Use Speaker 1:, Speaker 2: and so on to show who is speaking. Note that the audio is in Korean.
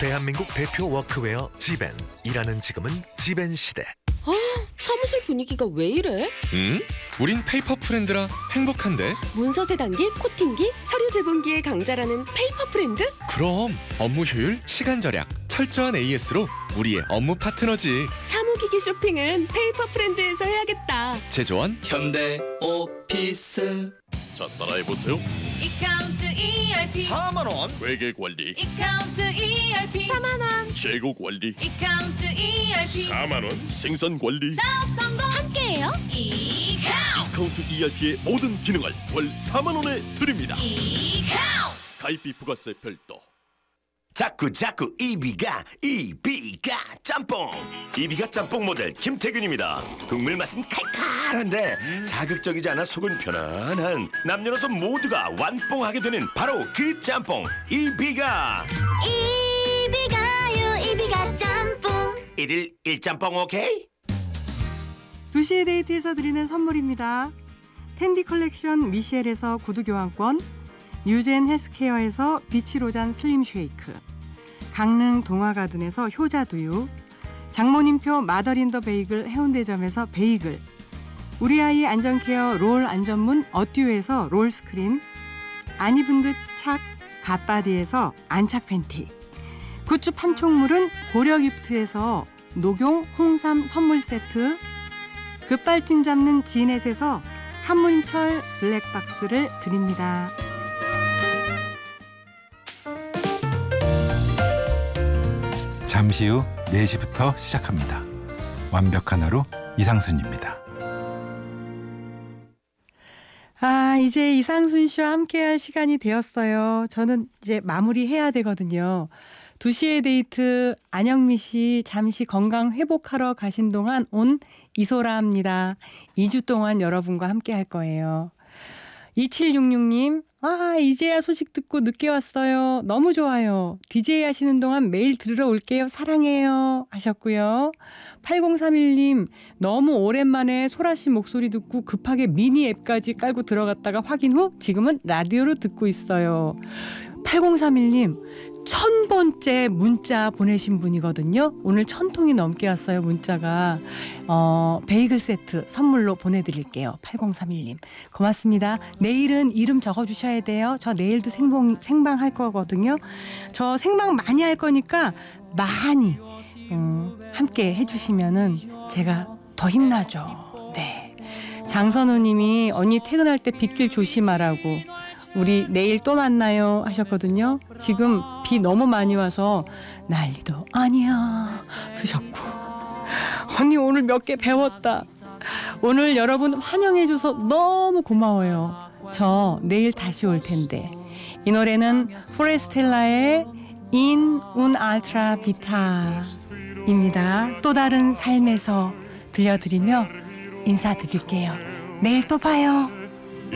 Speaker 1: 대한민국 대표 워크웨어 지벤. 일하는 지금은 지벤 시대.
Speaker 2: 사무실 분위기가 왜 이래?
Speaker 3: 우린 페이퍼 프렌드라 행복한데.
Speaker 2: 문서 세단기, 코팅기, 서류 제본기의 강자라는 페이퍼 프렌드?
Speaker 3: 그럼 업무 효율, 시간 절약, 철저한 AS로 우리의 업무 파트너지.
Speaker 2: 사무기기 쇼핑은 페이퍼 프렌드에서 해야겠다.
Speaker 3: 제조원 현대 오피스.
Speaker 4: 자, 따라해보세요.
Speaker 5: 이카운트 ERP
Speaker 3: 4만원.
Speaker 4: 회계 관리,
Speaker 5: 이카운트 ERP
Speaker 2: 4만원.
Speaker 4: 재고 관리,
Speaker 5: 이카운트 ERP
Speaker 4: 4만 원. 생산 관리,
Speaker 5: 사업 성공 함께해요. 이카운트
Speaker 4: 카운트 ERP의 모든 기능을 월 4만 원에 드립니다.
Speaker 5: 이카운트
Speaker 4: 가입비 부가세 별도.
Speaker 6: 자꾸 이비가 짬뽕. 이비가 짬뽕 모델 김태균입니다. 국물 맛은 칼칼한데 자극적이지 않아 속은 편안한, 남녀노소 모두가 완뽕하게 되는 바로 그 짬뽕 이비가 짬뽕. 1일 1짬뽕 오케이?
Speaker 7: 2시의 데이트에서 드리는 선물입니다. 텐디 컬렉션 미셸에서 구두 교환권, 뉴젠 헬스케어에서 비치로잔 슬림 쉐이크, 강릉 동화가든에서 효자두유, 장모님표 마더린더 베이글 해운대점에서 베이글, 우리 아이 안전케어 롤 안전문 어듀에서 롤 스크린, 안 입은 듯 착 갓바디에서 안착 팬티, 굿즈 판촉물은 고려기프트에서 녹용 홍삼 선물 세트, 급발진 잡는 지넷에서 한문철 블랙박스를 드립니다.
Speaker 8: 잠시 후 4시부터 시작합니다. 완벽한 하루 이상순입니다.
Speaker 7: 이제 이상순 씨와 함께할 시간이 되었어요. 저는 이제 마무리해야 되거든요. 2시의 데이트 안영미 씨 잠시 건강 회복하러 가신 동안 온 이소라입니다. 2주 동안 여러분과 함께할 거예요. 2766님, 이제야 소식 듣고 늦게 왔어요. 너무 좋아요. DJ 하시는 동안 매일 들으러 올게요. 사랑해요. 하셨고요. 8031님, 너무 오랜만에 소라 씨 목소리 듣고 급하게 미니 앱까지 깔고 들어갔다가 확인 후 지금은 라디오로 듣고 있어요. 8031님, 1000번째 문자 보내신 분이거든요. 오늘 1000통이 넘게 왔어요, 문자가. 베이글 세트 선물로 보내드릴게요. 8031님 고맙습니다. 내일은 이름 적어주셔야 돼요. 저 내일도 생방 할 거거든요. 저 생방 많이 할 거니까 많이 함께 해주시면은 제가 더 힘나죠. 네. 장선우님이 언니 퇴근할 때 빗길 조심하라고, 우리 내일 또 만나요 하셨거든요. 지금 비 너무 많이 와서 난리도 아니야 쓰셨고, 언니 오늘 몇 개 배웠다. 오늘 여러분 환영해줘서 너무 고마워요. 저 내일 다시 올 텐데. 이 노래는 포레스텔라의 In un altra vita입니다. 또 다른 삶에서 들려드리며 인사드릴게요. 내일 또 봐요.